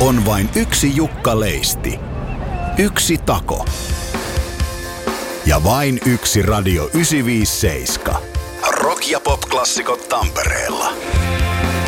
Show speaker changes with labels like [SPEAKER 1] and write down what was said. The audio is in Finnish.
[SPEAKER 1] on vain yksi Jukka Leisti, yksi Tako ja vain yksi Radio 957. Rock- ja pop-klassikot Tampereella.